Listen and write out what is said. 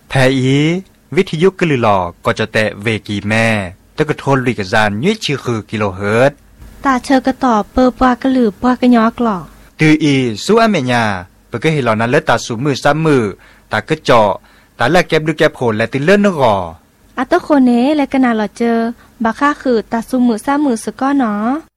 แทอีวิทยุกลือหลอก็จะแตะเวกีแม่ตะกะโทนลุยกะจานยี่ชื่อคือกิโลเฮิรตซ์ตาเชอกระต่อเปอปากระหลือปากระยอกหลอตืออีสู้อเมญาเปก็เห็นเหล่านั้นแล้วตาสูมือซ้ำมือตากระเจาะตาแลกแก็บดูแก็บโผล่และติเลื่อนนกออัตโคเนและกะนาหลอเจอบาค่าคือตาซุมือซ้ำมือสะก้อเนาะ